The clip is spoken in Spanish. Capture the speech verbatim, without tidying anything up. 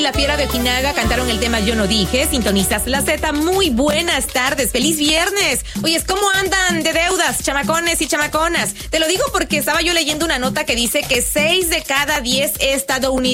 La Fiera de Ojinaga cantaron el tema Yo No Dije. Sintonizas la Z. Muy buenas tardes. ¡Feliz viernes! Oye, ¿cómo andan de deudas, chamacones y chamaconas? Te lo digo porque estaba yo leyendo una nota que dice que seis de cada diez estadounidenses